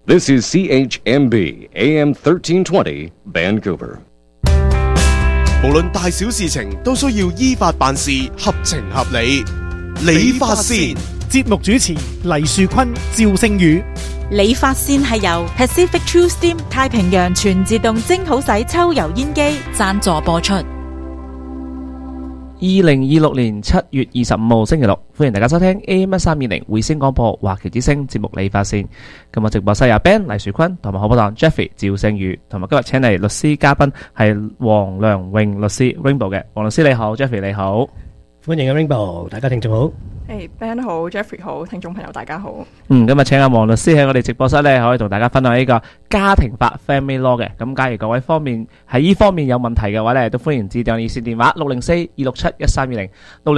This is CHMB AM 1320 Vancouver。 無論大小事情都需要依法辦事，合情合理。理髮線節目主持黎樹坤、趙聖宇。 理髮線係由 Pacific True Steam 太平洋全自動蒸好洗抽油煙機贊助播出。 2026年7月25號星期六，歡迎大家收聽 AM1320 匯星廣播華僑之聲節目理髮線。今日直播室有 Ben 黎樹坤同埋好拍檔 Jeffrey 趙聖宇，同埋今日請嚟律師嘉賓係黃良榮律師 Rainbow 嘅。黃律師你好， Jeffrey 你好。 歡迎 Rainbow， 大家聽眾好。 Ben 好 ，Jeffrey 好，聽眾朋友大家好。 今日請阿黃律師喺我哋直播室咧，可以同大家分享呢個家庭法 Family Law 嘅。咁假如各位方面喺呢方面有問題嘅話咧，都歡迎致電熱線電話604-267-1320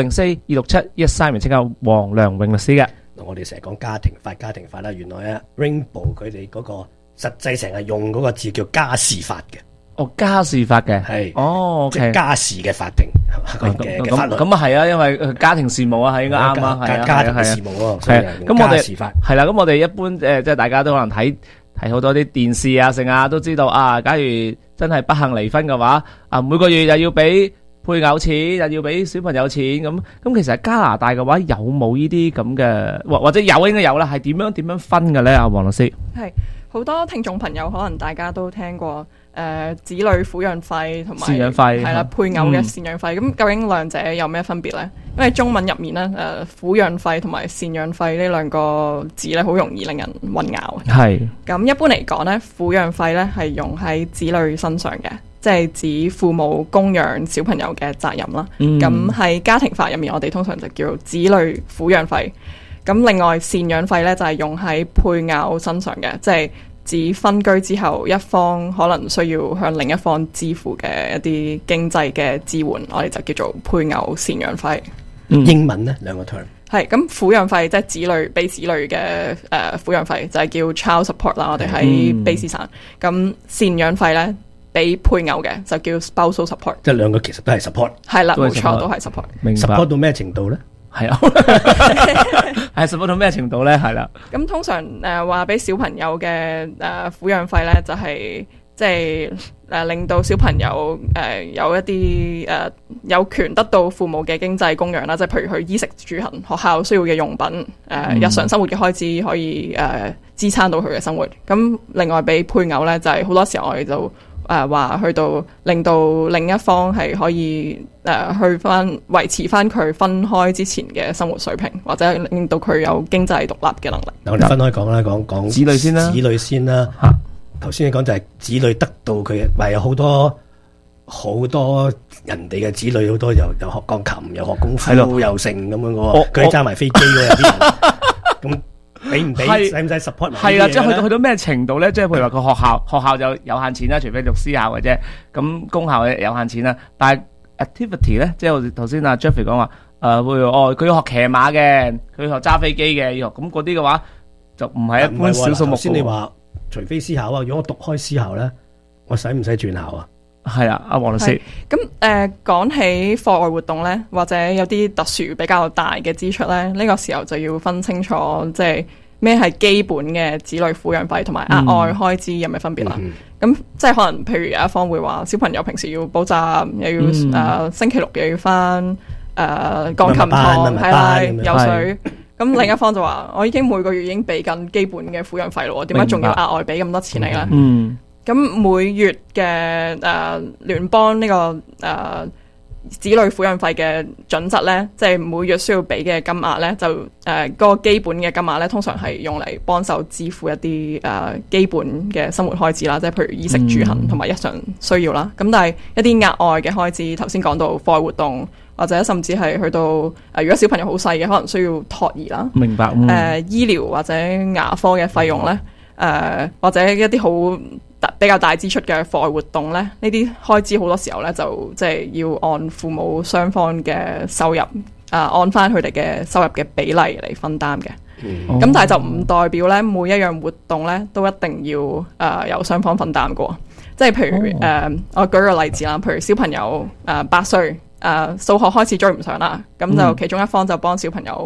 604-267-1320，請教黃良榮律師嘅。 我哋成日講家庭法啦，原來啊 Rainbow 佢哋嗰個實際成日用嗰個字叫家事法嘅。 哦，家事法嘅係 ，OK， 即係家事嘅法庭嘅法律。 咁啊係啊，因為家庭事務啊係應該啱啊，係啊， 家庭事務啊， 係啊。咁我哋家事法係啦，咁我哋一般即係大家都可能睇好多啲電視啊，成啊都知道啊。假如真係不幸離婚嘅話，啊每個月又要俾配偶錢，又要俾小朋友錢，咁其實加拿大嘅話有冇呢啲咁嘅，或者有應該有啦，係點樣分嘅咧？阿黃律師係好多聽眾朋友可能大家都聽過。子女撫養費同埋贍養費係啦，配偶嘅贍養費，咁究竟兩者有咩分別呢？因為中文入面咧，撫養費同埋贍養費呢兩個字咧，好容易令人混淆。 係咁一般嚟講咧，撫養費咧係用喺子女身上嘅，即係指父母供養小朋友嘅責任啦。咁喺家庭法入面，我哋通常就叫子女撫養費。咁另外贍養費咧就係用喺配偶身上嘅，即係指分居之後，一方可能需要向另一方支付嘅一啲經濟嘅支援，我哋就叫做配偶贍養費。 英文呢兩個 term 係咁，撫養費即係子女俾子女嘅撫養費，就係叫 child support 啦。我哋喺卑詩省。咁贍養費咧俾配偶嘅就叫 spousal support。 即係兩個其實都係 support。 係啦，冇錯，都係 support。 明白。 support 到咩程度咧？ 係啊，係 support 到咩程度咧？係啦。 咁通常話俾小朋友嘅撫養費咧，就係即係令到小朋友有一啲有權得到父母嘅經濟供養啦，即係譬如佢衣食住行、學校需要嘅用品、日常生活嘅開支可以支撐到佢嘅生活。咁另外俾配偶咧，就係好多時候我哋就話去到令到另一方係可以去翻維持翻佢分開之前嘅生活水平，或者令到佢有經濟獨立嘅能力。 嗱，我哋分開講啦，講子女先啦。 子女先啦。頭先你講就係子女得到佢，話有好多人哋嘅子女，好多又學鋼琴，又學功夫，又成咁樣嘅喎。佢揸埋飛機嘅有啲人咁。俾唔俾？使唔使 support 埋？ 係啦，即係去到咩程度咧？即係譬如話個學校就有限錢啦，除非讀私校嘅啫。咁公校嘅有限錢啦。但係 activity 咧，即係我頭先阿 Jeffrey 講話，譬如佢要學騎馬嘅，佢學揸飛機嘅，要學咁嗰啲嘅話，就唔係一般小數目。 先你話除非私校啊，如果我讀開私校咧，我使唔使轉校啊？ 係啊，阿黃律師。 咁講起課外活動咧，或者有啲特殊比較大嘅支出咧，呢個時候就要分清楚，即係咩係基本嘅子女撫養費同埋額外開支有咩分別啦。咁即係可能譬如有一方會話小朋友平時要補習，又要星期六又要翻鋼琴堂，係啦，游水。咁另一方就話我已經每個月已經俾緊基本嘅撫養費咯，點解仲要額外俾咁多錢嚟咧？咁每月嘅聯邦呢個子女撫養費嘅準則咧，即係每月需要俾嘅金額咧，就嗰個基本嘅金額咧，通常係用嚟幫手支付一啲基本嘅生活開支啦，即係譬如衣食住行同埋日常需要啦。咁但係一啲額外嘅開支，頭先講到課外活動，或者甚至係去到如果小朋友好細嘅，可能需要托兒啦。 明白。 醫療或者牙科嘅費用咧，或者一啲好比較大支出嘅課外活動咧，呢啲開支好多時候咧就即係要按父母雙方嘅收入按翻佢哋嘅收入嘅比例嚟分擔嘅。咁但係就唔代表咧每一樣活動咧都一定要由雙方分擔過。即係譬如我舉個例子啦，譬如小朋友8歲數學開始追唔上啦，咁就其中一方就幫小朋友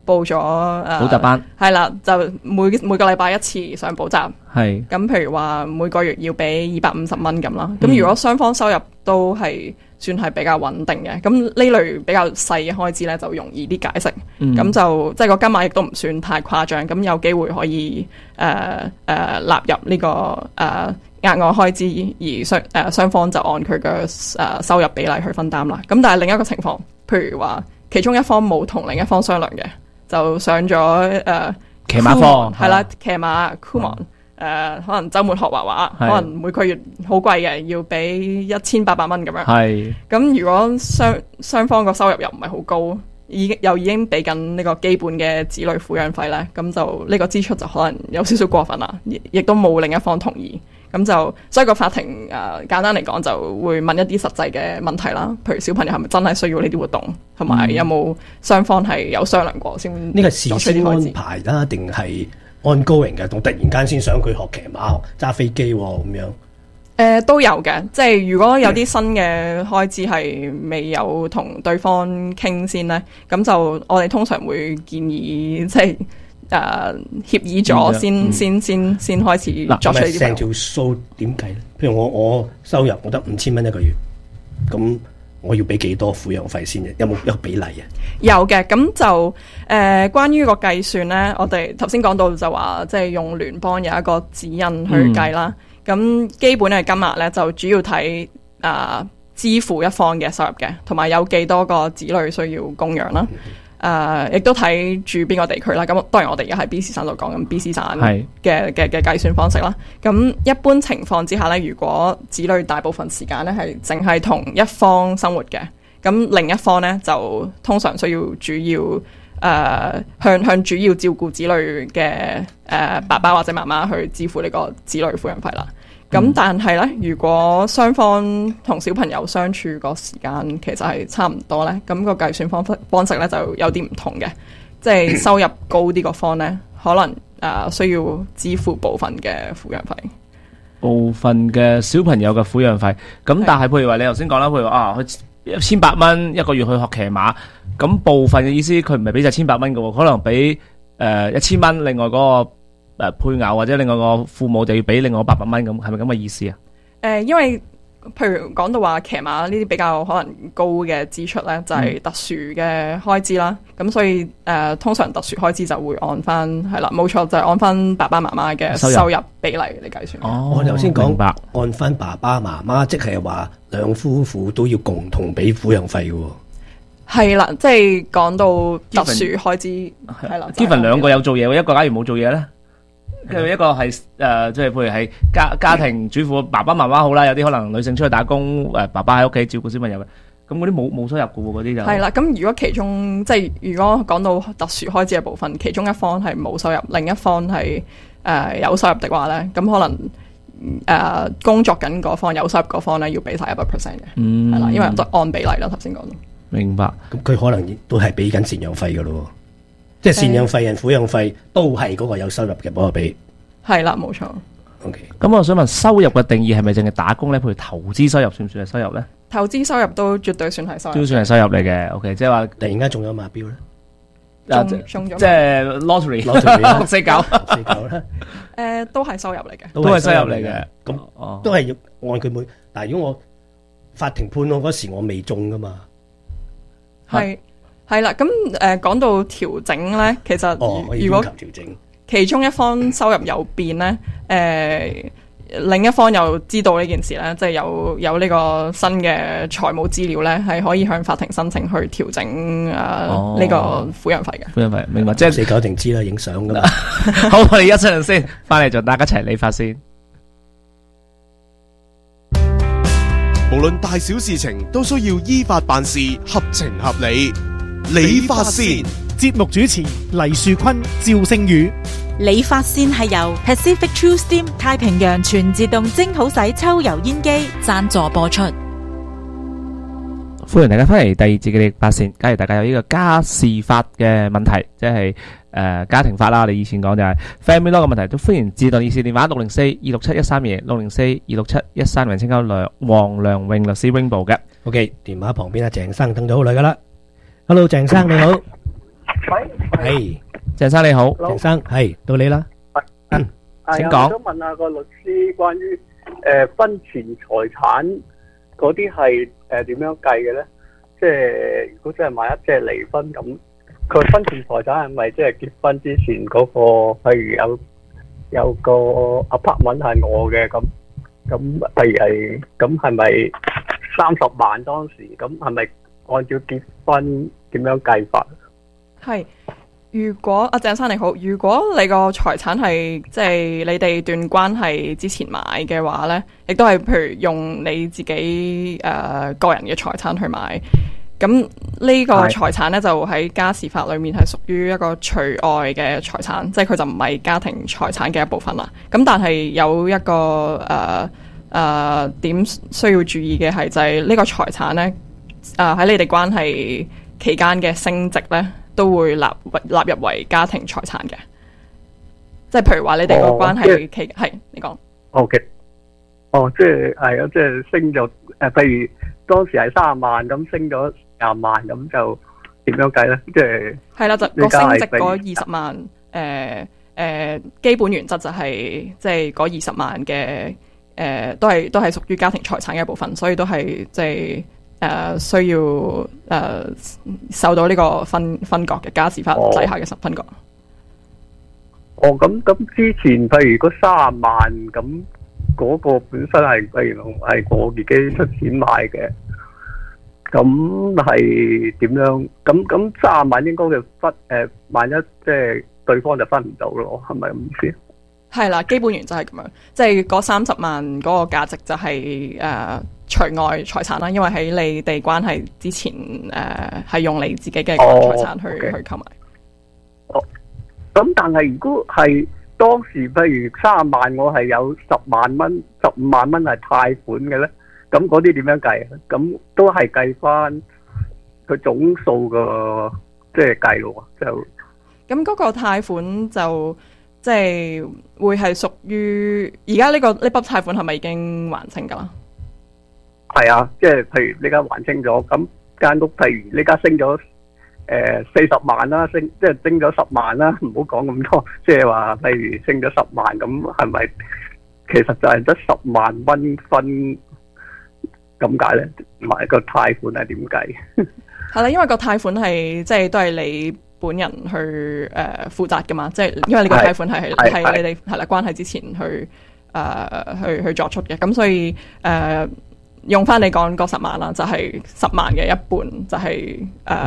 報咗補習班， 係啦，就每個禮拜一次上補習。 係咁，譬如話每個月要俾250蚊咁啦。咁如果雙方收入都係算係比較穩定嘅，咁呢類比較細嘅開支咧就容易啲解釋。咁就即係個金額亦都唔算太誇張，咁有機會可以納入呢個額外開支，而雙方就按佢嘅收入比例去分擔啦。咁但係另一個情況，譬如話其中一方冇同另一方商量嘅，就上咗騎馬課， 係啦，騎馬 Kumon。可能週末學畫畫，可能每個月好貴嘅，要俾1800蚊咁樣。係咁，如果雙方個收入又唔係好高，已經俾緊呢個基本嘅子女撫養費咧，咁就呢個支出就可能有少少過分啦，亦都冇另一方同意，咁就所以個法庭簡單嚟講就會問一啲實際嘅問題啦，譬如小朋友係咪真係需要呢啲活動，同埋有冇雙方係有商量過先。呢個事先安排啦，定係ongoing嘅，同突然間先想佢學騎馬、揸飛機咁樣。 都有嘅，即係如果有啲新嘅開支係未有同對方傾先呢，咁就我哋通常會建議即係協議咗先開始作出呢啲。 成條數點計咧？譬如我收入我得5000蚊一個月，咁我要俾幾多撫養費先嘅？有冇一個比例啊？ 有嘅，咁就關於個計算呢，我哋頭先講到就話，即係用聯邦有一個指引去計啦。咁基本嘅金額呢，就主要睇支付一方嘅收入嘅，同埋有幾多個子女需要供養啦。亦都睇住邊個地區啦。咁當然我哋而家喺 BC 省度講緊 BC 省嘅計算方式啦。咁一般情況之下呢，如果子女大部分時間呢係淨係同一方生活嘅，咁另一方呢就通常需要主要向主要照顧子女嘅爸爸或者媽媽去支付呢個子女撫養費啦。咁但係呢，如果雙方同小朋友相處個時間其實係差唔多呢，咁個計算方式呢就有啲唔同嘅，即係收入高啲個方呢，可能需要支付部分嘅撫養費， 部分嘅小朋友嘅撫養費。咁但係譬如話你頭先講啦，譬如話佢1800蚊一個月去學騎馬，咁部分嘅意思佢唔係俾晒1800蚊嘅喎，可能俾1000蚊，另外嗰個配偶或者另外個父母就要俾另外800蚊，咁係咪咁嘅意思啊？ 因為譬如講到話騎馬呢啲比較可能高嘅支出咧，就係特殊嘅開支啦。咁所以通常特殊開支就會按翻係啦，冇錯就係按翻爸爸媽媽嘅收入比例嚟計算。 我頭先講按翻爸爸媽媽，即係話兩夫婦都要共同俾撫養費嘅。 係啦，即係講到特殊開支係啦。 Given 兩個有做嘢，一個假如冇做嘢咧？佢一個係即係譬如係家庭主婦爸爸媽媽好啦，有啲可能女性出去打工，爸爸喺屋企照顧小朋友嘅，咁嗰啲冇收入嘅喎，嗰啲就係啦。咁如果其中即係如果講到特殊開支嘅部分，其中一方係冇收入，另一方係有收入的話咧，咁可能工作緊嗰方有收入嗰方咧要俾晒100% 嘅，係啦，因為都按比例啦，頭先講到。明白。 咁佢可能都係俾緊贍養費嘅咯。即係贍養費人撫養費都係嗰個有收入嘅幫佢俾， 係啦，冇錯。 OK， 咁我想問收入嘅定義係咪淨係打工咧？譬如投資收入算唔算係收入咧？ 投資收入都絕對算係收入， 都算係收入嚟嘅。OK，即係話突然間中咗馬標咧， 中咗即係 lottery 649 啦。都係收入嚟嘅， 都係收入嚟嘅。 咁都係要按佢每。但係如果我法庭判我嗰時我未中噶嘛， 係啦，咁講到調整咧，其實如果其中一方收入有變咧，另一方又知道呢件事咧，即係有呢個新嘅財務資料咧，係可以向法庭申請去調整呢個撫養費嘅。 撫養費明白，即係死狗定知啦，影相噶嘛。 好，我哋一陣先翻嚟，就大家一齊理髮先。 無論大小事情，都需要依法辦事，合情合理。理髮線節目主持黎樹坤、趙星宇。 理髮線係由 Pacific True Steam 太平洋全自動蒸好洗抽油煙機贊助播出。 歡迎大家翻嚟第二節嘅理髮線。假如大家有呢個家事法嘅問題，即係家庭法啦，我哋以前講就係 family law 嘅問題，都歡迎致電熱線電話604-267-132 604-267-132，請教黃良榮律師 Rainbow 嘅。 OK， 電話旁邊阿鄭生等咗好耐噶啦。Hello， 鄭生你好。 喂， 係鄭生你好， 鄭生係到你啦。 請講。 我想問下個律師關於婚前財產嗰啲係點樣計嘅咧？即係如果真係萬一即係離婚咁，佢婚前財產係咪即係結婚之前嗰個？譬如有個 apartment 係我嘅咁，譬如係咁係咪30萬當時？咁係咪按照結婚點樣計法？ 係。如果阿鄭生你好，如果你個財產係即係你哋段關係之前買嘅話呢，亦都係譬如用你自己個人嘅財產去買，咁呢個財產呢，就喺家事法裏面係屬於一個除外嘅財產，即係佢就唔係家庭財產嘅一部分啦。咁但係有一個點需要注意嘅係就係呢個財產呢，喺你哋關係期間嘅升值呢，都會納入為家庭財產嘅，即係譬如話你哋個關係期係你講。 OK， 即係係啊，即係升咗譬如當時係30萬，咁升咗20萬，咁就點樣計咧？即係係啦，就個升值嗰20萬，基本原則就係即係嗰20萬嘅都係屬於家庭財產嘅一部分，所以都係即係。需要受到呢個分割嘅家事法底下嘅分割。咁之前譬如嗰30萬，咁嗰個本身係譬如係我自己出錢買嘅，咁係點樣？咁30萬應該就萬一即係對方就分唔到咯，係咪咁意思？係啦，基本原則係咁樣，即係嗰30萬嗰個價值就係除外財產啦，因為喺你哋關係之前係用你自己嘅個人財產去購買。咁但係如果係當時譬如30萬，我係有10萬蚊、15萬蚊係貸款嘅咧，咁嗰啲點樣計啊？咁都係計翻佢總數個即係計咯，就咁嗰個貸款就。即係會係屬於而家呢筆貸款係咪已經還清㗎啦？係啊，即係譬如呢家還清咗，咁間屋譬如呢家升咗40萬啦，即係升咗10萬啦，唔好講咁多，即係話譬如升咗10萬，咁係咪其實就係得10萬蚊分咁解咧？同埋個貸款係點計？係啦，因為個貸款係即係都係你本人去負責噶嘛，即係因為你個貸款係你哋係啦關係之前去作出嘅，咁所以用翻你講嗰10萬啦，就係10萬嘅一半，就係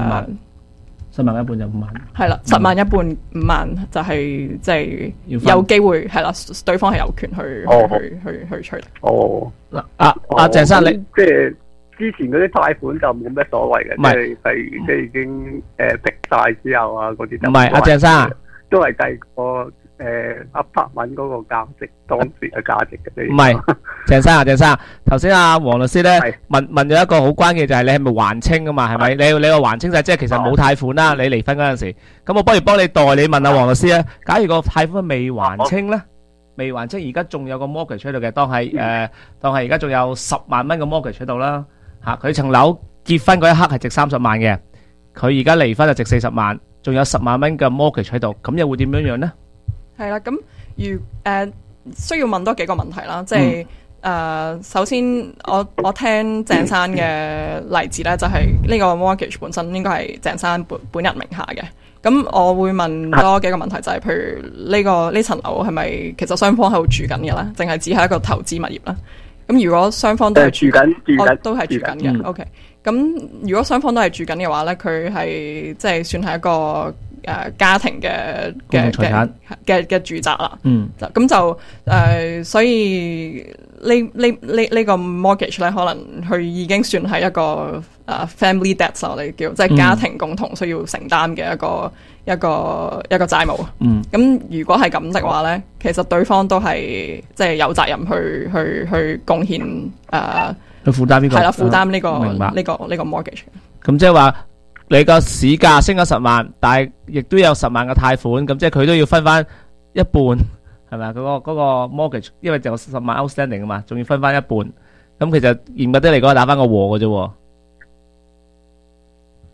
10萬一半就5萬，係啦，10萬一半5萬就係即係有機會係啦，對方係有權去取。嗱，阿鄭生你即係。之前嗰啲貸款就冇咩所謂嘅，即係譬如即係已經逼晒之後啊嗰啲就唔係。阿鄭生都係計個apartment嗰個價值，當時嘅價值嘅。唔係，鄭生啊，鄭生，頭先阿黃律師咧問咗一個好關鍵，就係你係咪還清噶嘛？係咪？你話還清就即係其實冇貸款啦。你離婚嗰陣時，咁我不如幫你代理問下黃律師啊。假如個貸款未還清咧？未還清，而家仲有個 mortgage 喺度嘅，當係而家仲有10萬蚊嘅 mortgage 喺度啦。佢層樓結婚嗰一刻係值30萬嘅，佢而家離婚就值40萬，仲有10萬蚊嘅 mortgage 喺度，咁又會點樣樣呢？係啦，咁需要問多幾個問題啦，即係首先我聽鄭生嘅例子咧，就係呢個 mortgage 本身應該係鄭生本人名下嘅，咁我會問多幾個問題，就係譬如呢層樓係咪其實雙方喺度住緊嘅咧，淨係只係一個投資物業咧？咁如果雙方都係住緊，都係住緊嘅。OK，咁如果雙方都係住緊嘅話咧，佢係即係算係一個家庭嘅住宅啦。咁就所以呢個 mortgage 咧，可能佢已經算係一個family debt 啦，我哋叫即係家庭共同需要承擔嘅一個債務。咁如果係咁的話咧，其實對方都係即係有責任去貢獻去負擔呢個係啦，負擔呢個 mortgage。咁即係話你個市價升咗10萬，但係亦都有10萬嘅貸款，咁即係佢都要分翻一半，係咪啊？嗰個 mortgage， 因為就有10萬 outstanding 啊嘛，仲要分翻一半。咁其實嚴格啲嚟講，打翻個和嘅啫。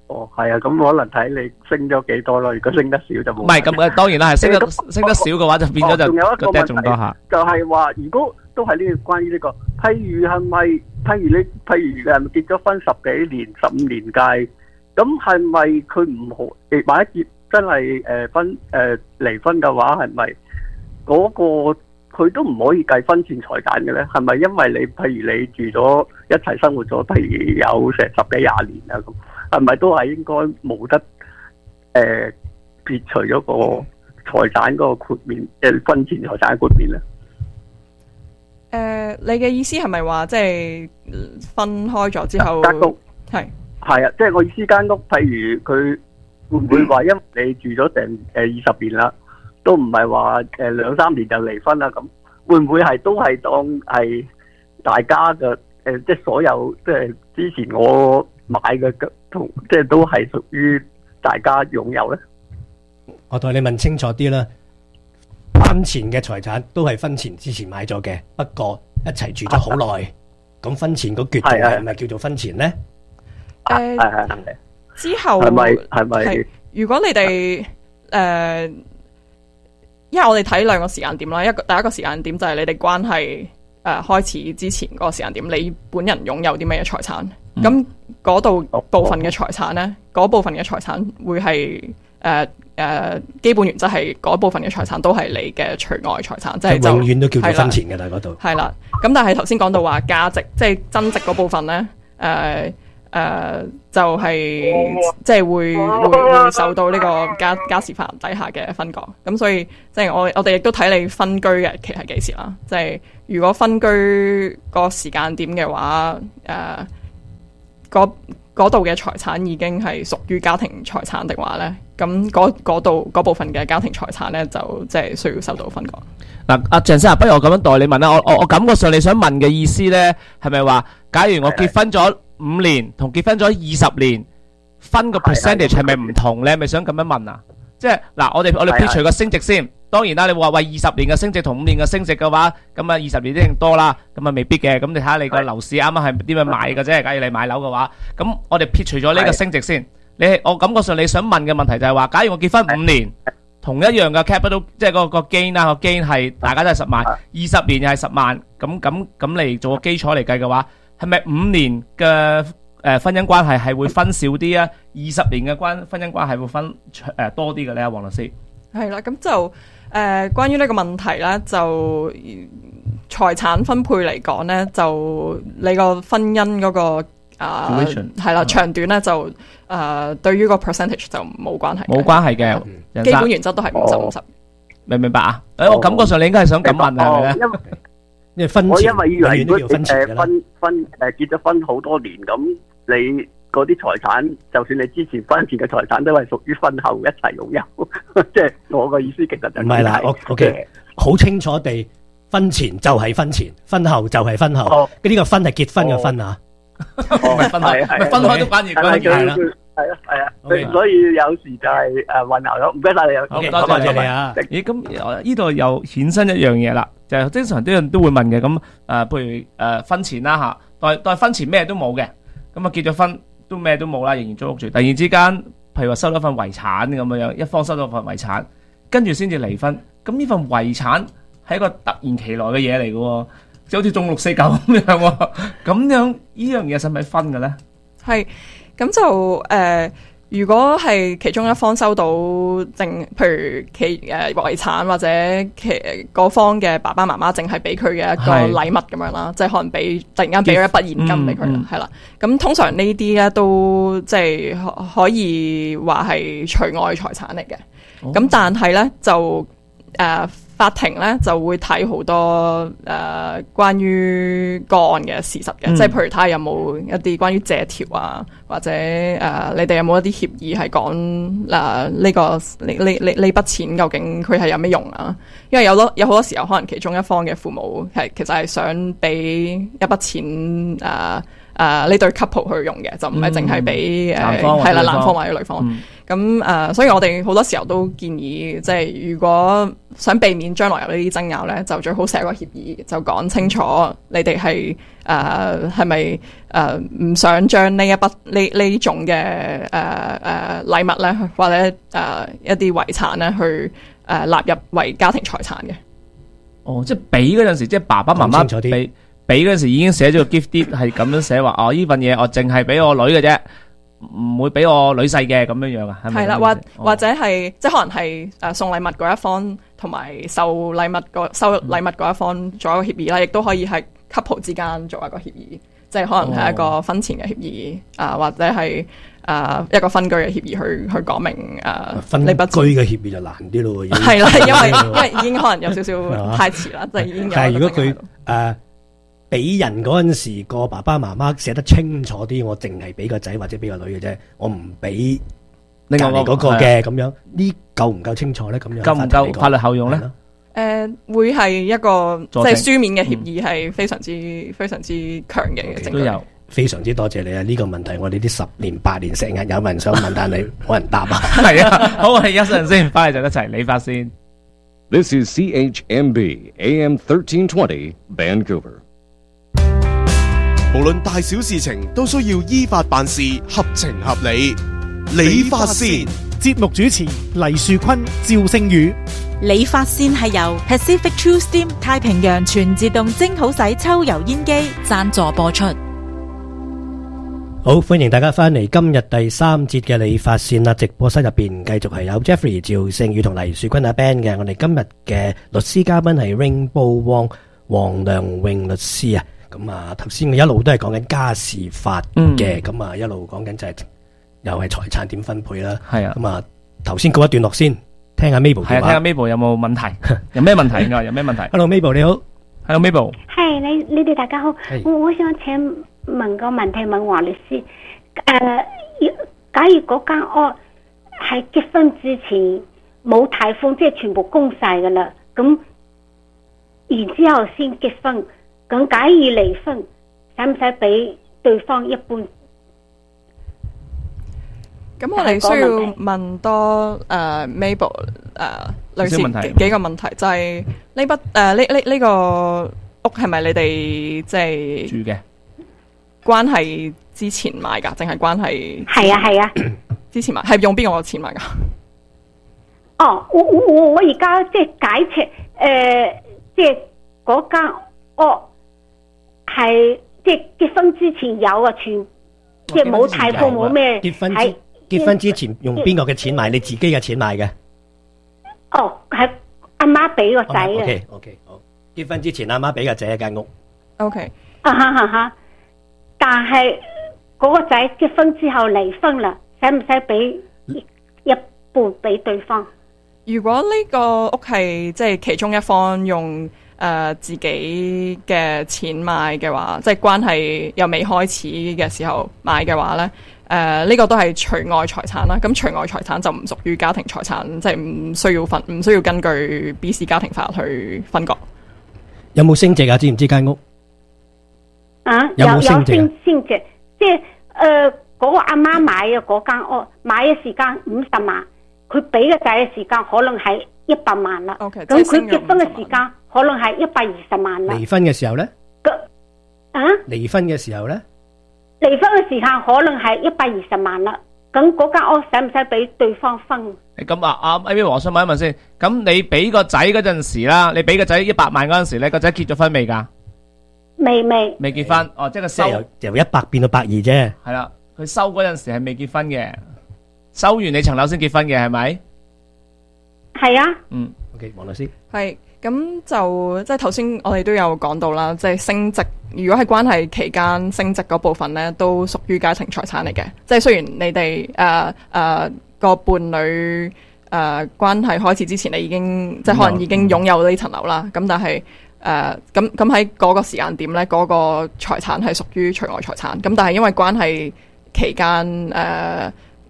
哦，係啊，咁可能睇你升咗幾多咯。如果升得少就冇。 唔係咁嘅，當然啦，係升得少嘅話就變咗就仲有一個個 debt 仲多問題下。 就係話，如果都係呢個關於呢個，譬如係咪，譬如結咗婚10幾年、15年計，咁係咪佢唔好？萬一結真係離婚嘅話，係咪嗰個佢都唔可以計婚前財產嘅咧？係咪因為你譬如你住咗一齊生活咗，譬如有成10幾20年啊咁，係咪都係應該冇得撇除咗個財產嗰個豁免，婚前財產嘅豁免咧？ 你嘅意思係咪話即係分開咗之後？ 間屋係啊，即係我意思間屋，譬如佢會唔會話因為你住咗成20年啦，都唔係話2、3年就離婚啦咁，會唔會係都係當係大家嘅即係所有即係之前我買嘅同即係都係屬於大家擁有咧？ 我同你問清楚啲啦，婚前嘅財產都係婚前之前買咗嘅，不過一齊住咗好耐，咁婚前個決定係咪叫做婚前咧？ 之後係咪？ 如果你哋因為我哋睇兩個時間點啦，第一個時間點就係你哋關係開始之前嗰個時間點，你本人擁有啲咩財產？咁嗰度部分嘅財產咧，嗰部分嘅財產會係基本原則係嗰部分嘅財產都係你嘅除外財產，即係永遠都叫做婚前嘅啦嗰度。 係啦，咁但係頭先講到話價值，即係增值嗰部分咧，就係即係會受到呢個家事法底下嘅分割。咁所以即係我哋亦都睇你分居嘅日期係幾時啦。即係如果分居個時間點嘅話，嗰度嘅財產已經係屬於家庭財產的話咧，咁嗰部分嘅家庭財產咧就即係需要受到分割。 嗱，阿鄭生，不如我咁樣代你問啦。我感覺上你想問嘅意思咧，係咪話假如我結婚咗5年，同結婚咗20年，分個 percentage 係咪唔同咧？咪想咁樣問啊？即係嗱，我哋撇除個升值先。當然啦，你話喂20年嘅升值同5年嘅升值嘅話，咁啊20年一定多啦，咁啊未必嘅。咁你睇下你個樓市啱啱係點樣買嘅啫。假如你買樓嘅話，咁我哋撇除咗呢個升值先。我感覺上你想問嘅問題就係話，假如我結婚5年，同一樣嘅 capital， 即係個 gain 啦，個 gain 係大家都係10萬，20年又係10萬，咁嚟做個基礎嚟計嘅話，係咪5年嘅婚姻關係係會分少啲啊？20年嘅婚姻關係會分多啲嘅咧？黃律師係啦，咁就關於呢個問題咧，就財產分配嚟講咧，就你個婚姻嗰個係啦長短咧，就對於個 percentage 就冇關係， 冇關係嘅， 基本原則都係50-50。 明白啊？我感覺上你應該係想咁問係咪咧？ 因為婚前我因為以為如果結咗婚好多年咁，你嗰啲財產，就算你之前婚前嘅財產都係屬於婚後一齊擁有，即係我個意思，其實就唔係啦。OK，好清楚地，婚前就係婚前，婚後就係婚後。呢個婚係結婚嘅婚啊， 唔係分開，分開都反而關鍵係啦。 係啊，所以有時就係混淆咗。唔該晒你。 好，多謝你啊。咦，咁呢度又衍生一樣嘢啦，就係經常啲人都會問嘅。咁譬如婚前啦嚇，代婚前咩都冇嘅，咁啊結咗婚都咩都冇啦，仍然租屋住。突然之間，譬如話收咗份遺產咁樣，一方收咗份遺產，跟住先至離婚。咁呢份遺產係一個突然其來嘅嘢嚟嘅，就好似中649咁樣喎。咁樣呢樣嘢使唔使分嘅咧？係。 咁就如果係其中一方收到譬如遺產或者嗰方嘅爸爸媽媽淨係俾佢嘅一個禮物咁樣啦，即係可能突然間俾咗一筆現金俾佢，係啦。咁通常呢啲咧都即係可以話係除外財產嚟嘅。咁但係咧就法庭咧就會睇好多關於個案嘅事實嘅，即係譬如睇下有冇一啲關於借條啊，或者你哋有冇一啲協議係講呢筆錢究竟佢係有咩用啊？因為有好多時候可能其中一方嘅父母其實係想俾一筆錢呢對 couple 去用嘅，就唔係淨係俾男方係啦男方或者女方。咁所以我哋好多時候都建議，即係如果想避免將來有呢啲爭拗咧，就最好寫個協議，就講清楚你哋係咪唔想將呢呢種嘅禮物咧，或者一啲遺產咧去納入為家庭財產嘅。 哦，即係俾嗰陣時，即係爸爸媽媽俾嗰陣時已經寫咗個 gift deed，係咁樣寫話，呢份嘢我淨係俾我女嘅啫，唔會俾我女婿嘅咁樣樣啊？係啦， 或者係即係可能係送禮物嗰一方同埋收禮物嗰一方做一個協議啦，亦都可以係 couple 之間做一個協議，即係可能係一個婚前嘅協議或者係一個分居嘅協議去講明分居嘅協議就難啲咯， 係啦，因為已經可能有少少太遲啦，即係已經有。 但係如果佢俾人嗰陣時，個爸爸媽媽寫得清楚啲，我淨係俾個仔或者俾個女嘅啫，我唔俾隔離嗰個嘅咁樣，呢夠唔夠清楚咧？咁樣夠唔夠法律效用咧？ 會係一個即係書面嘅協議，係非常之強嘅證據。 都有。 非常之多謝你啊！呢個問題我哋啲10年8年成日有人想問，但係冇人答啊。 係啊，好，我哋一陣先，翻嚟就一齊理髮先。 This is CHMB AM 1320 Vancouver。 無論大小事情都需要依法辦事，合情合理。理髮先， 節目主持黎樹坤、趙星宇。 理髮先係由 Pacific True Steam 太平洋全自動蒸好洗抽油煙機贊助播出。 好，歡迎大家翻嚟今日第3節嘅理髮線啦！直播室入邊繼續係有 Jeffrey、趙星宇同黎樹坤阿 Ben 嘅。我哋今日嘅律師嘉賓係 Rainbow Wong 黃良榮律師啊。咁啊，頭先我一路都係講緊家事法嘅，咁啊一路講緊就係又係財產點分配啦。係啊，咁啊頭先告一段落先，聽下 Mabel 係啊，聽下 Mabel 有冇問題？有咩問題？有咩問題 ？Hello Mabel 你好 ，Hello Mabel， 係你哋大家好，我想請問個問題問黃律師，假如嗰間屋喺結婚之前冇貸款，即係全部供晒噶啦，咁然之後先結婚。咁假如離婚，使唔使俾對方一半？ 咁我哋需要問多Mabel 類似幾個問題，就係呢筆呢個屋係咪你哋即係住嘅關係之前買㗎？淨係關係？ 係啊， 之前買係用邊個錢買㗎？ 哦，我而家即係解釋即係嗰間屋。係即係結婚之前有啊，即係冇貸款冇咩。 結婚之前用邊個嘅錢買？你自己嘅錢買嘅？ 哦，係阿媽俾個仔嘅。 OK， 好。結婚之前阿媽俾個仔一間屋。 OK。 但係嗰個仔結婚之後離婚啦，使唔使俾一半俾對方？ 如果呢個屋係即係其中一方用自己嘅錢買嘅話，即係關係又未開始嘅時候買嘅話咧，呢個都係除外財產啦。咁除外財產就唔屬於家庭財產，即係唔需要根據 BC 家庭法去分割。 有冇升值啊？知唔知間屋？有冇升值？ 升值，即係嗰個阿媽買嘅嗰間屋，買嘅時間50萬，佢俾個仔嘅時間可能係100萬啦。咁佢結婚嘅時間可能係120萬啦。 離婚嘅時候咧？離婚嘅時候咧？ 離婚嘅時間可能係120萬啦。咁嗰間屋使唔使俾對方分？ 咁阿 Amy， 我想問一問先。咁你俾個仔嗰陣時啦，你俾個仔100萬嗰陣時咧，個仔結咗婚未㗎？ 未結婚。哦，即係收由100變到120啫。係啦，佢收嗰陣時係未結婚嘅，收完你層樓先結婚嘅，係咪？ 係啊。 OK， 黃律師。 係。咁就即係頭先我哋都有講到啦，即係升值。如果係關係期間升值嗰部分咧，都屬於家庭財產嚟嘅。即係雖然你哋個伴侶關係開始之前，你已經即係可能已經擁有呢層樓啦。咁但係咁喺嗰個時間點咧，嗰個財產係屬於除外財產。咁但係因為關係期間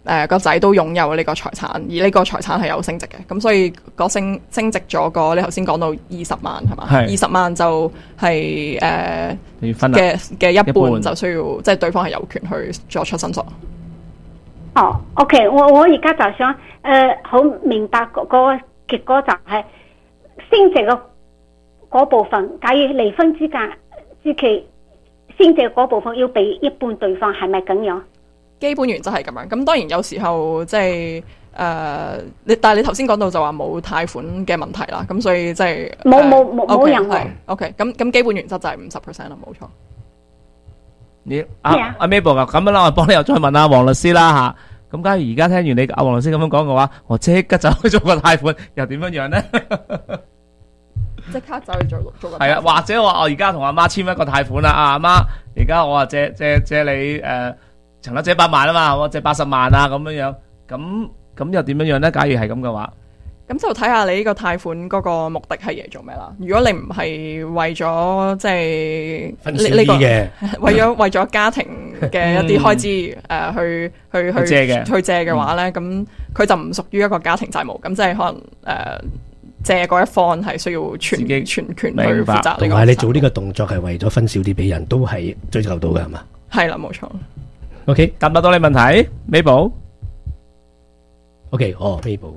個仔都擁有呢個財產，而呢個財產係有升值嘅，咁所以個升值咗個，你頭先講到20萬係嘛？20萬就係嘅一半就需要，即係對方係有權去作出申索。 哦 ，OK， 我而家就想好明白個結果就係升值嘅嗰部分，假如離婚之期升值嗰部分要俾一半對方，係咪咁樣？ 基本原則係咁樣，咁當然有時候即係但係你頭先講到就話冇貸款嘅問題啦，咁所以即係冇任何。OK， 咁基本原則就係50%啦，冇錯。 你阿 Mabel 啊，咁樣啦，我幫你又再問阿黃律師啦吓。咁假如而家聽完你阿黃律師咁樣講嘅話，我即刻就去做個貸款，又點樣樣咧？ 即刻走去做個係啊，或者我而家同阿媽簽一個貸款啦，阿媽而家我借你層樓借100萬啊嘛，我借80萬啊咁樣樣，咁又點樣樣咧？假如係咁嘅話， 咁就睇下你呢個貸款嗰個目的係嘢做咩啦。如果你唔係為咗即係呢個為咗家庭嘅一啲開支去借嘅話咧，咁佢就唔屬於一個家庭債務，咁即係可能借嗰一方係需要全權去負責。 同埋你做呢個動作係為咗分少啲俾人，都係追求到嘅係嘛？ 係啦，冇錯。 OK， 答唔答到你問題 ，Mabel？ OK， Mabel，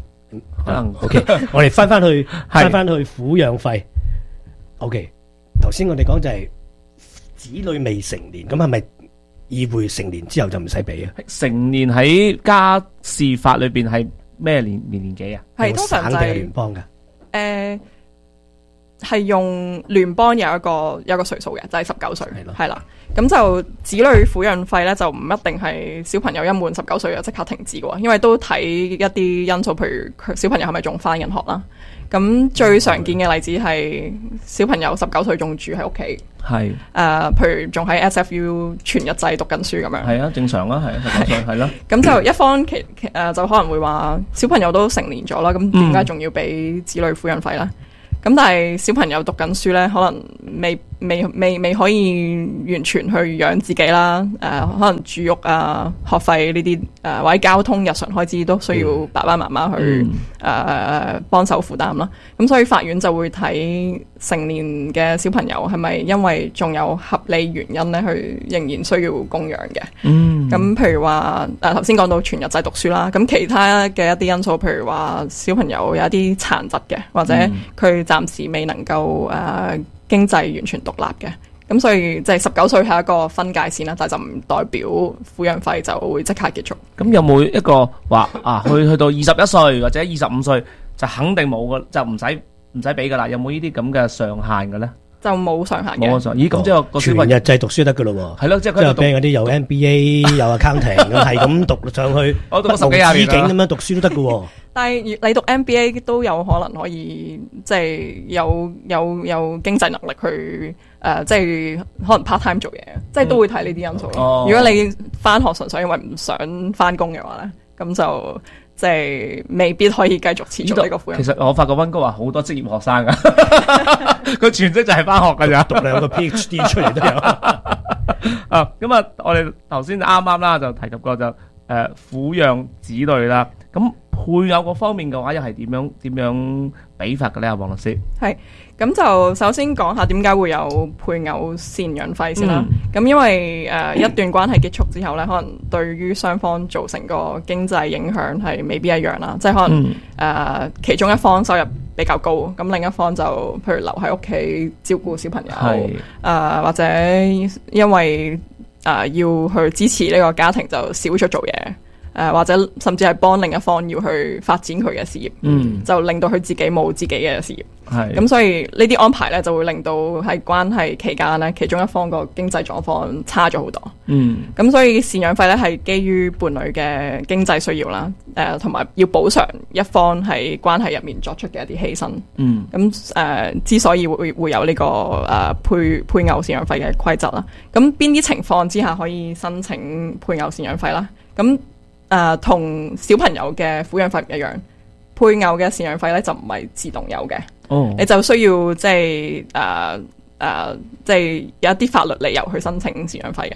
OK， 我哋翻翻去撫養費。OK， 頭先我哋講就係子女未成年，咁係咪意會成年之後就唔使俾啊？ 成年喺家事法裏邊係咩年紀啊？ 係通常就係聯邦嘅。 係用聯邦有一個歲數嘅，就係19歲，係啦。咁就子女撫養費咧，就唔一定係小朋友一滿19歲就即刻停止嘅，因為都睇一啲因素，譬如佢小朋友係咪仲返緊學啦。咁最常見嘅例子係小朋友19歲仲住喺屋企，係譬如仲喺 SFU 全日制讀緊書咁樣。 係啊，正常啦，係係咯。 咁就一方就可能會話小朋友都成年咗啦，咁點解仲要俾子女撫養費咧？咁但係小朋友讀緊書咧，可能未可以完全去養自己啦。可能住屋啊、學費呢啲或者交通日常開支都需要爸爸媽媽去幫手負擔啦。咁所以法院就會睇成年嘅小朋友係咪因為仲有合理原因咧，佢仍然需要供養嘅。咁譬如話頭先講到全日制讀書啦，咁其他嘅一啲因素，譬如話小朋友有一啲殘疾嘅，或者佢暫時未能夠經濟完全獨立嘅，咁所以即係19歲係一個分界線啦，但係就唔代表撫養費就會即刻結束。 咁有冇一個話去到21歲或者25歲就肯定冇嘅，就唔使俾噶啦？有冇呢啲咁嘅上限嘅咧？ 就冇上限嘅。 冇上限。咦，咁即係個全日制讀書得嘅咯喎。 係咯，即係俾嗰啲有 MBA 有 accounting 咁係咁讀上去， 我讀10幾廿年咁樣讀書都得嘅喎。 但係你讀 MBA 都有可能可以即係有經濟能力去即係可能 part time 做嘢，即係都會睇呢啲因素。如果你返學純粹因為唔想返工嘅話咧，咁就即係未必可以繼續持續呢個撫養。 其實我發覺溫哥華好多職業學生噶，佢全職就係返學噶咋， 讀2個 PhD 出嚟都有。 咁啊，我哋頭先啱啱啦就提及過就撫養子女啦，咁配偶嗰方面嘅話又係點樣俾法嘅咧？阿黃律師係咁就首先講下點解會有配偶贍養費先啦。咁因為一段關係結束之後咧，可能對於雙方造成個經濟影響係未必一樣啦。即係可能其中一方收入比較高，咁另一方就譬如留喺屋企照顧小朋友，或者因為要去支持呢個家庭就少咗做嘢，或者甚至係幫另一方要去發展佢嘅事業，就令到佢自己冇自己嘅事業。咁所以呢啲安排咧就會令到喺關係期間咧，其中一方個經濟狀況差咗好多。咁所以贍養費咧係基於伴侶嘅經濟需要啦，同埋要補償一方喺關係入面作出嘅一啲犧牲。咁之所以會有呢個配偶贍養費嘅規則啦，咁邊啲情況之下可以申請配偶贍養費啦？咁同小朋友嘅撫養費唔一樣，配偶嘅贍養費咧就唔係自動有嘅，你就需要即係有一啲法律理由去申請贍養費嘅。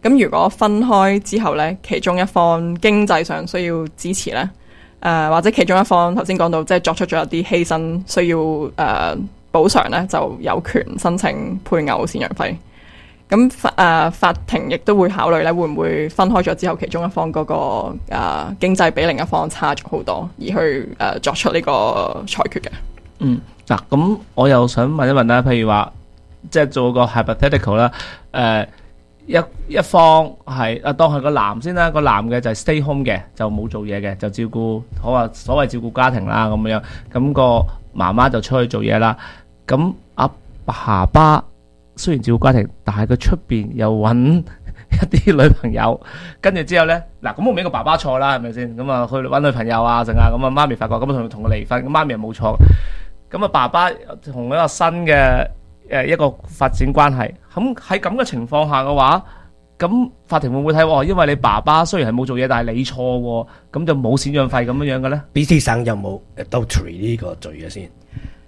咁如果分開之後呢，其中一方經濟上需要支持呢，或者其中一方頭先講到即係作出咗一啲犧牲，需要補償呢，就有權申請配偶贍養費。咁法庭亦都會考慮咧，會唔會分開咗之後，其中一方嗰個經濟比另一方差咗好多，而去作出呢個裁決嘅。 嗱，咁我又想問一問啦，譬如話，即係做個 hypothetical 啦，一方係當係個男先啦，個男嘅就係 stay home 嘅，就冇做嘢嘅，就照顧好話所謂照顧家庭啦咁樣，咁個媽媽就出去做嘢啦，咁阿爸爸雖然照顧家庭，但係佢出邊又揾一啲女朋友，跟住之後呢，嗱咁我唔係個爸爸錯啦，係咪先？咁啊去揾女朋友啊，剩啊，咁啊媽咪發覺咁同佢離婚，咁媽咪又冇錯，咁啊爸爸同一個新嘅一個發展關係，咁喺咁嘅情況下嘅話，咁法庭會唔會睇？因為你爸爸雖然係冇做嘢，但係你錯喎，咁就冇贍養費咁樣嘅呢？ BC 省有冇 adultery 呢個罪嘅先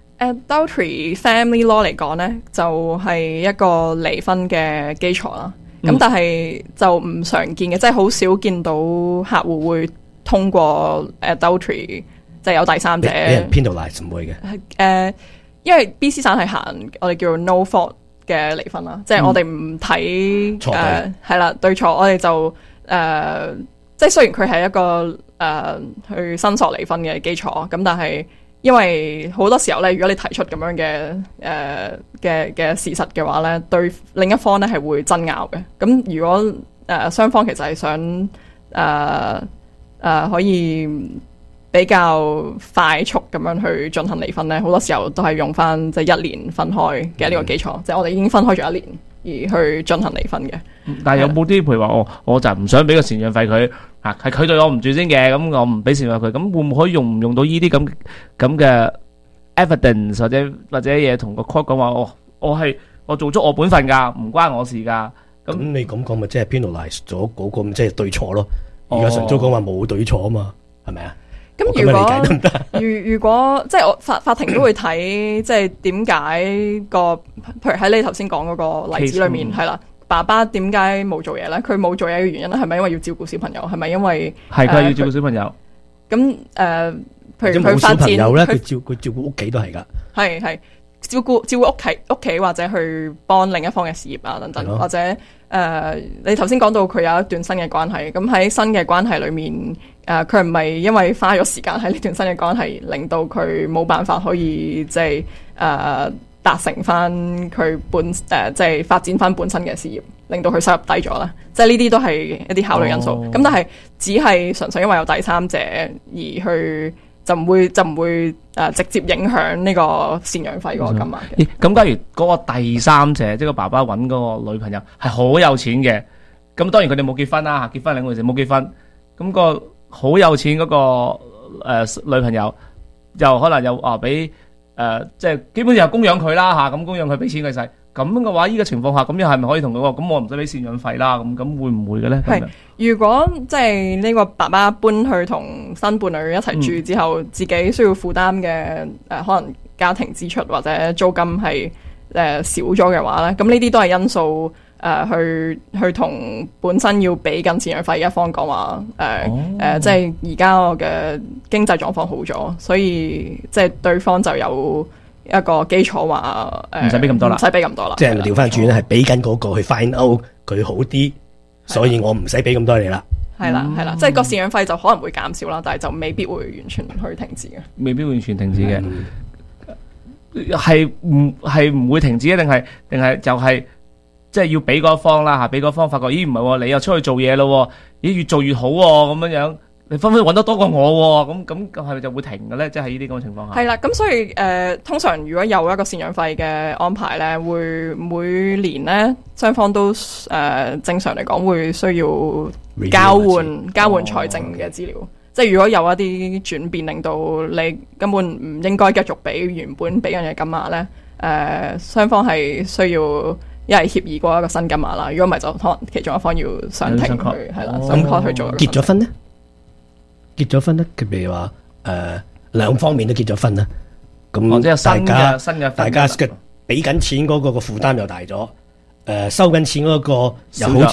？Adultery family law 嚟講呢，就係一個離婚嘅基礎啦。咁但係就唔常見嘅，即係好少見到客戶會通過 adultery， 即係有第三者。俾人 penalize 唔會嘅。 因為 BC 省係行我哋叫做 no fault 嘅離婚啦，即係我哋唔睇係啦對錯，我哋就即係雖然佢係一個去申索離婚嘅基礎，咁但係因為好多時候咧，如果你提出咁樣嘅事實嘅話咧，對另一方咧係會爭拗嘅。咁如果雙方其實係想可以比較快速咁樣去進行離婚咧，好多時候都係用翻即係1年分開嘅呢個基礎，即係我哋已經分開咗1年而去進行離婚嘅。 但係有冇啲譬如話我就唔想俾個贍養費佢啊，係佢對我唔住先嘅，咁我唔俾贍養費佢，咁會唔可以用唔用到呢啲咁嘅 evidence 或者嘢同個 court 講話我做足我本分㗎，唔關我事㗎。咁你咁講咪即係 penalize 咗嗰個，即係對錯咯？而家神租講話冇對錯啊嘛，係咪啊？ 咁如果即係我法庭都會睇，即係點解個，譬如喺你頭先講嗰個例子裏面係啦，爸爸點解冇做嘢咧？佢冇做嘢嘅原因咧，係咪因為要照顧小朋友？係咪因為係佢要照顧小朋友？ 咁譬如佢發展咧，佢照顧屋企都係噶， 係照顧屋企或者去幫另一方嘅事業啊等等，或者你頭先講到佢有一段新嘅關係，咁喺新嘅關係裏面。佢唔係因為花咗時間喺呢段新嘅關係，令到佢冇辦法可以即係達成翻佢即係發展翻本身嘅事業，令到佢收入低咗啦。即係呢啲都係一啲考慮因素。咁但係只係純粹因為有第三者而去，就唔會直接影響呢個贍養費嗰個金額嘅。 咁假如嗰個第三者即係個爸爸揾嗰個女朋友係好有錢嘅，咁當然佢哋冇結婚啦，結婚兩回事，冇結婚，咁個好有錢嗰個女朋友，又可能又俾即係基本上係供養佢啦嚇，咁供養佢俾錢佢使，咁嘅話，呢個情況下，咁又係咪可以同佢話，咁我唔使俾贍養費啦？咁會唔會嘅咧？ 係如果即係呢個爸爸搬去同新伴侶一齊住之後，自己需要負擔嘅可能家庭支出或者租金係少咗嘅話咧，咁呢啲都係因素。去同本身要俾緊贍養費一方講話，即係而家我嘅經濟狀況好咗，所以即係對方就有一個基礎話， 唔使俾咁多啦， 唔使俾咁多啦。 即係調翻轉咧，係俾緊嗰個去 find out 佢好啲，所以我唔使俾咁多你啦。 係啦，即係個贍養費就可能會減少啦，但係就未必會完全去停止嘅。 未必會完全停止嘅，係唔會停止，定係就係。即係要俾嗰方啦嚇，俾嗰方發覺，咦唔係喎，你又出去做嘢咯，咦越做越好喎，咁樣你分分揾得多過我喎，咁係咪就會停嘅咧？即係喺呢啲咁嘅情況下。 係啦，咁所以通常如果有一個贍養費嘅安排咧，會每年咧雙方都正常嚟講會需要交換財政嘅資料，即係如果有一啲轉變，令到你根本唔應該繼續俾原本俾緊嘅金額咧，雙方係需要。一係協議過一個新金額啦，如果唔係就可能其中一方要上庭去係啦，上 court 去做。 結咗婚咧？結咗婚咧？譬如話兩方面都結咗婚啦，咁大家嘅俾緊錢嗰個負擔又大咗，收緊錢嗰個又好似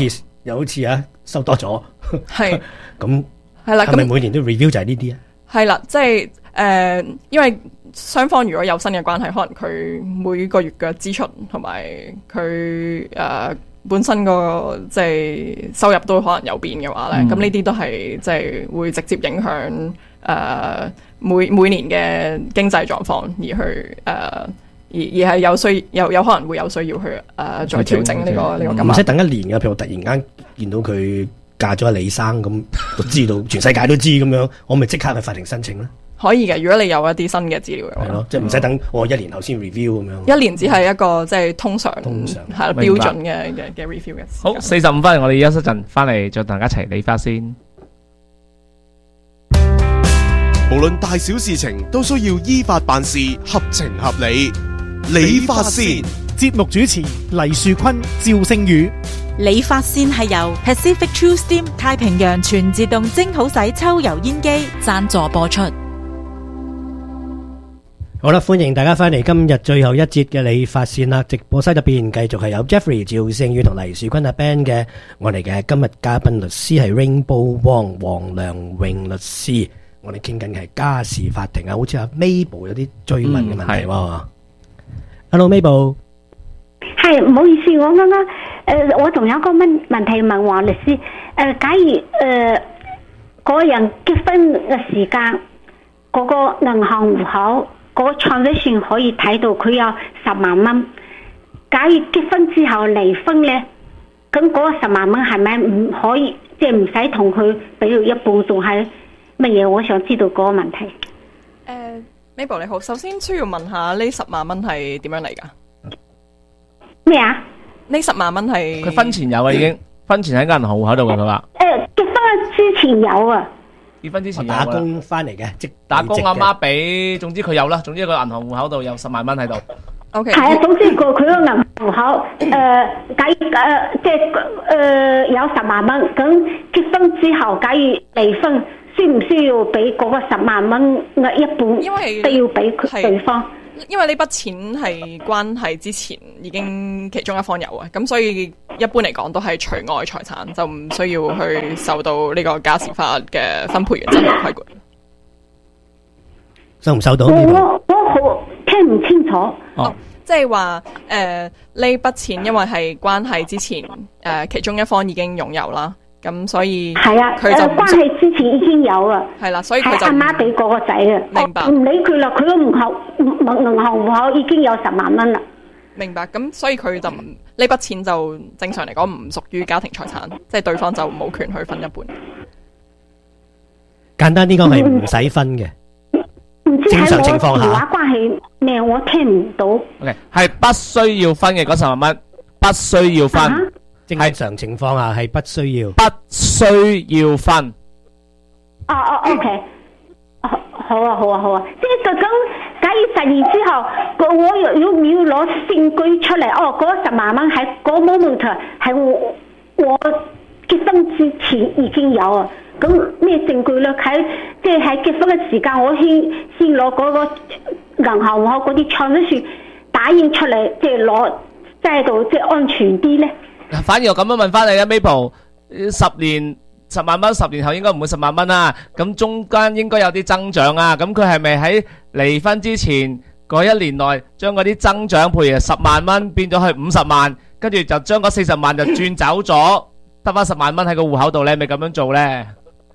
又好似收多咗， 係咁係啦， 係咪每年都 review 就係呢啲啊？ 係啦，即係因為雙方如果有新嘅關係，可能佢每個月嘅支出同埋佢本身個即係收入都可能有變嘅話咧，咁呢啲都係即係會直接影響每年嘅經濟狀況，而去而係有可能會有需要去再調整呢個金額。 唔使等一年嘅，譬如突然間見到佢嫁咗李生咁，都知道全世界都知咁樣，我咪即刻去法庭申請咧？ 可以嘅，如果你有一啲新嘅資料嘅話， 係咯，即係唔使等我一年後先 review 咁樣。 一年只係一個即係通常係標準嘅 review 嘅。 好，45分，我哋休息陣，翻嚟再同大家一齊理花先。 無論大小事情都需要依法辦事，合情合理。理髮先， 節目主持黎樹坤、趙星宇。 理髮先係由 Pacific True Steam 太平洋全自動蒸好洗抽油煙機贊助播出。 好啦，歡迎大家翻嚟今日最後一節嘅理髮線啦！直播室入邊繼續係有 Jeffrey、趙勝宇同黎樹坤阿 Ben 嘅，我哋嘅今日嘉賓律師係 Rainbow Wong 黃良榮律師。我哋傾緊嘅係家事法庭啊，好似阿 Mabel 有啲追問嘅問題喎。Hello Mabel， 係唔好意思，我啱啱我仲有個問題問黃律師，假如嗰人結婚嘅時間，嗰個銀行戶口嗰個 transaction 可以睇到佢有10萬蚊。假如結婚之後離婚咧，咁嗰個10萬蚊係咪唔可以，即係唔使同佢俾到一半，仲係乜嘢？我想知道嗰個問題。 Mabel 你好，首先需要問下呢10萬蚊係點樣嚟噶？ 咩啊？ 呢10萬蚊係佢婚前有啊，已經婚前喺銀行戶口度嘅佢話。 結婚之前有啊。 結婚之前有打工翻嚟嘅，即打工阿媽俾，總之佢有啦，總之佢銀行戶口度有10萬蚊喺度。 OK。 係啊，總之佢個銀行戶口假如即係有10萬蚊，咁結婚之後假如離婚，需唔需要俾嗰個10萬蚊嘅一半？ 因為都要俾佢對方。 因為呢筆錢係關係之前已經其中一方有啊，咁所以一般嚟講都係除外財產，就唔需要去受到呢個家事法嘅分配原則嘅規管。 收唔收到？ 我好聽唔清楚。 即係話呢筆錢因為係關係之前其中一方已經擁有啦。咁所以係啊， 佢就關係之前已經有啊， 係啦，所以佢就阿媽俾嗰個仔啊， 明白， 唔理佢啦，佢個銀行戶口已經有10萬蚊啦， 明白。咁所以佢就呢筆錢就正常嚟講唔屬於家庭財產，即係對方就冇權去分一半。 簡單啲講係唔使分嘅，正常情況下。 電話關係咩？我聽唔到。 OK， 係不需要分嘅嗰10萬蚊，不需要分。 正常情況下係不需要， 不需要分。 OK， 好啊，即係咁，假如10年之後，我要攞證據出嚟，嗰10萬蚊喺嗰 moment 係我結婚之前已經有啊，咁咩證據咧？即係喺結婚嘅時間，我先攞嗰個銀行戶口嗰啲transaction打印出嚟，即係攞喺度，即係安全啲咧。 反而我咁樣問翻你啊 Mabel， 10萬蚊，10年後應該唔會10萬蚊啦，咁中間應該有啲增長啊，咁佢係咪喺離婚之前嗰1年內將嗰啲增長，譬如10萬蚊變咗去50萬，跟住就將嗰40萬就轉走咗，得翻10萬蚊喺個戶口度咧，咪咁樣做咧？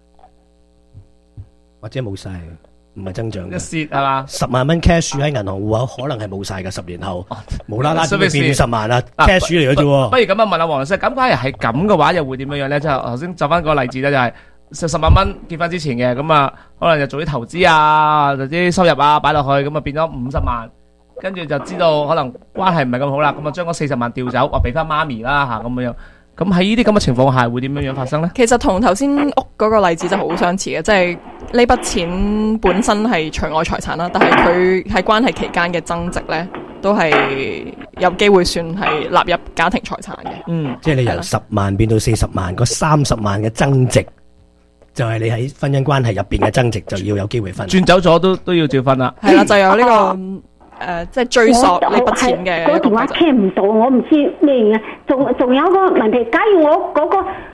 或者冇晒，唔係增長嘅， 一蝕係嘛 ？10萬蚊 cash 喺銀行戶口可能係冇晒嘅，10年後無啦啦點會變10萬啊？cash 嚟嘅啫喎。 不如咁樣問下黃律師，咁假如係咁嘅話，又會點樣樣咧？即係頭先就翻個例子咧，就係10萬蚊結婚之前嘅，咁啊可能就做啲投資啊，或者啲收入啊擺落去，咁啊變咗50萬，跟住就知道可能關係唔係咁好啦，咁啊將嗰40萬調走，話俾翻媽咪啦嚇咁樣。咁喺呢啲咁嘅情況下，會點樣樣發生呢？ 其實同頭先屋嗰個例子就好相似嘅，即係呢筆錢本身係除外財產啦，但係佢喺關係期間嘅增值呢，都係有機會算係納入家庭財產嘅。 即係你由10萬變到40萬，嗰30萬嘅增值，就係你喺婚姻關係入邊嘅增值，就要有機會分。 轉走咗都要照分啦。 係啦，就有呢個。即係追索呢筆錢嘅。 我電話聽唔到，我唔知咩嘢。仲有個問題，假如我嗰個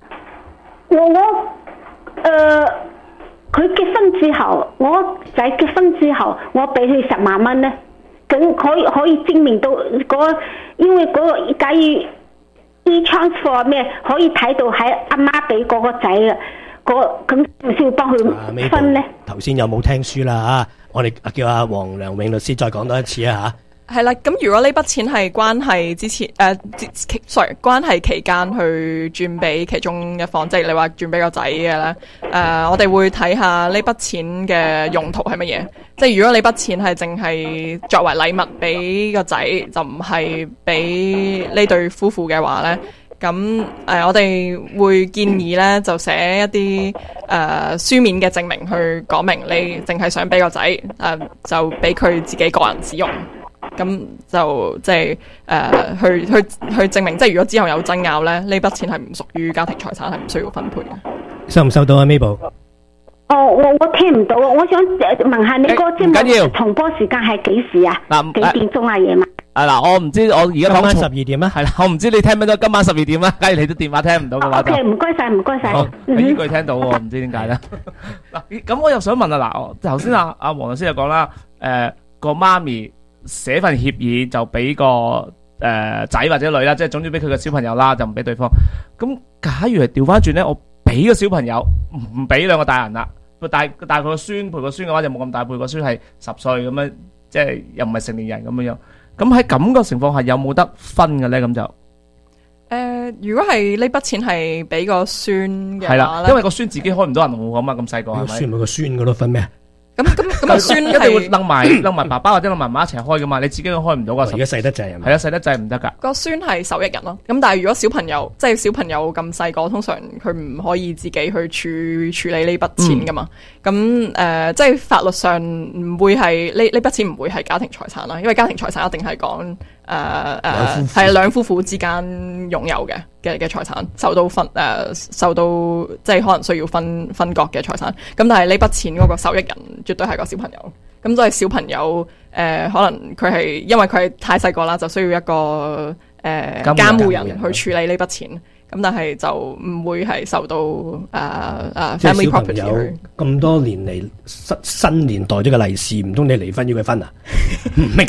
佢結婚之後，我仔結婚之後，我俾佢10萬蚊咧，咁佢可以證明到因為假如e-transfer 咩可以睇到係阿媽俾嗰個仔嘅，咁需唔需要幫佢分咧？ 頭先有冇聽書啦啊？我哋叫阿黃良永律師再講多一次啊係啦，咁如果呢筆錢係關係之前關係期間去轉俾其中一方，即係你話轉俾個仔嘅咧，我哋會睇下呢筆錢嘅用途係乜嘢。即係如果你筆錢係淨係作為禮物俾個仔，就唔係俾呢對夫婦嘅話咧，咁我哋會建議咧就寫一啲書面嘅證明去講明你淨係想俾個仔，就俾佢自己個人使用。咁就即係去證明，即係如果之後有爭拗咧，呢筆錢係唔屬於家庭財產，係唔需要分配嘅。 收唔收到啊 Mabel？ 我聽唔到，我想問下你個節目重播時間係幾時啊？幾點鐘啊？夜晚？ 我唔知，我而家今晚12點啊？ 係啦，我唔知你聽唔聽到今晚12點啊？假如你啲電話聽唔到嘅話就， 唔該晒，唔該晒。 呢句聽到喎，唔知點解咧？嗱，咁我又想問啊，嗱，頭先阿黃老師就講啦，個媽咪寫份協議就俾個仔或者女啦，即係總之俾佢個小朋友啦，就唔俾對方。咁假如係調翻轉咧，我俾個小朋友，唔俾兩個大人啦，但係佢個孫陪個孫嘅話就冇咁大，陪個孫係10歲咁樣，即係又唔係成年人咁樣。咁喺咁個情況下有冇得分嘅咧？咁就如果係呢筆錢係俾個孫嘅話咧，係啦， 因為個孫自己開唔到銀行戶口嘛，咁細個係咪？ 孫咪個孫嗰度分咩？ 咁個孫一定會擸埋爸爸或者擸埋媽一齊開噶嘛，你自己都開唔到噶。 而家細得滯係咪？ 係啊，細得滯唔得噶。個孫係受益人咯。咁但係如果小朋友即係小朋友咁細個，通常佢唔可以自己去處理呢筆錢噶嘛。咁即係法律上唔會係呢筆錢唔會係家庭財產啦，因為家庭財產一定係講係兩夫婦之間擁有嘅財產，受到即係可能需要分割嘅財產。咁但係呢筆錢嗰個受益人絕對係個小朋友。咁所以小朋友可能佢係因為佢係太細個啦，就需要一個監護人去處理呢筆錢。咁但係就唔會係受到family property。 咁多年嚟新年代咗個利是，唔通你離婚要佢分啊？唔